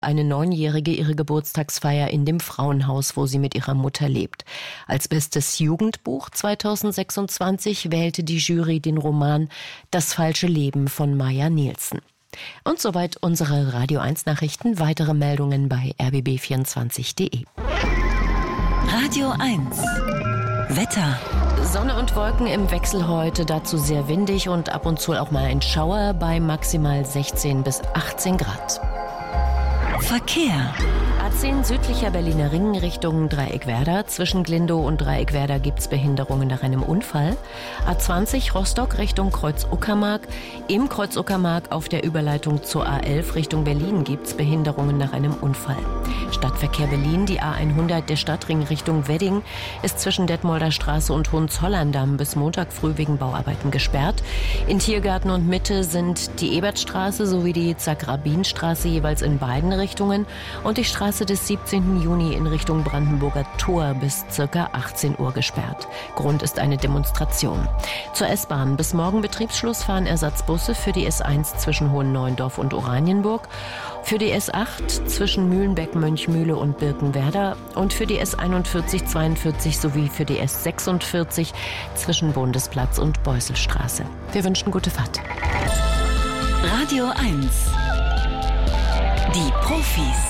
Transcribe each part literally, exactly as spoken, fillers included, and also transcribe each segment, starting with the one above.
eine Neunjährige ihre Geburtstagsfeier in dem Frauenhaus, wo sie mit ihrer Mutter lebt. Als bestes Jugendbuch zweitausendsechsundzwanzig wählte die Jury den Roman Das falsche Leben von Maja Nielsen. Und soweit unsere Radio eins Nachrichten. Weitere Meldungen bei r b b vierundzwanzig punkt d e. Radio eins Wetter. Sonne und Wolken im Wechsel heute, dazu sehr windig und ab und zu auch mal ein Schauer bei maximal sechzehn bis achtzehn Grad. Verkehr. A zehn südlicher Berliner Ring Richtung Dreieckwerder. Zwischen Glindow und Dreieckwerder gibt es Behinderungen nach einem Unfall. A zwanzig Rostock Richtung Kreuz-Uckermark. Im Kreuz-Uckermark auf der Überleitung zur A elf Richtung Berlin gibt es Behinderungen nach einem Unfall. Stadtverkehr Berlin, die A hundert, der Stadtring Richtung Wedding, ist zwischen Detmolder Straße und Hohenzollern-Damm bis Montag früh wegen Bauarbeiten gesperrt. In Tiergarten und Mitte sind die Ebertstraße sowie die Zack-Rabin-Straße jeweils in beiden Richtungen und die Straße des siebzehnten Juni in Richtung Brandenburger Tor bis ca. achtzehn Uhr gesperrt. Grund ist eine Demonstration. Zur S-Bahn. Bis morgen Betriebsschluss fahren Ersatzbusse für die S eins zwischen Hohenneuendorf und Oranienburg, für die S acht zwischen Mühlenbeck, Mönchmühle und Birkenwerder und für die S einundvierzig, zweiundvierzig sowie für die S sechsundvierzig zwischen Bundesplatz und Beusselstraße. Wir wünschen gute Fahrt. Radio eins. Die Profis.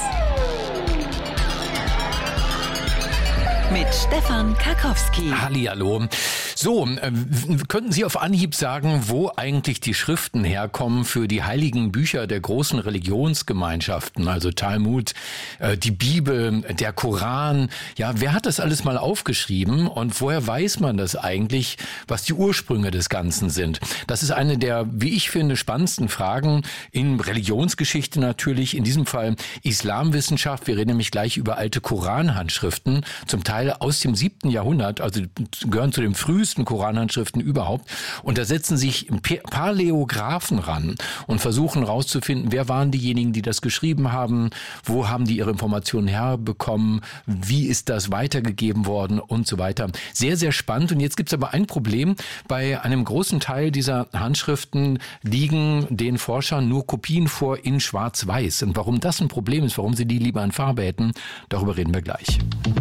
Mit Stefan Karkowski. Hallihallo. So, äh, könnten Sie auf Anhieb sagen, wo eigentlich die Schriften herkommen für die heiligen Bücher der großen Religionsgemeinschaften, also Talmud, äh, die Bibel, der Koran? Ja, wer hat das alles mal aufgeschrieben und woher weiß man das eigentlich, was die Ursprünge des Ganzen sind? Das ist eine der, wie ich finde, spannendsten Fragen in Religionsgeschichte natürlich, in diesem Fall Islamwissenschaft. Wir reden nämlich gleich über alte Koranhandschriften, zum Teil aus dem siebten Jahrhundert, also gehören zu den frühesten Koranhandschriften überhaupt. Und da setzen sich Paläographen ran und versuchen herauszufinden, wer waren diejenigen, die das geschrieben haben, wo haben die ihre Informationen herbekommen, wie ist das weitergegeben worden und so weiter. Sehr, sehr spannend. Und jetzt gibt es aber ein Problem. Bei einem großen Teil dieser Handschriften liegen den Forschern nur Kopien vor in Schwarz-Weiß. Und warum das ein Problem ist, warum sie die lieber in Farbe hätten, darüber reden wir gleich.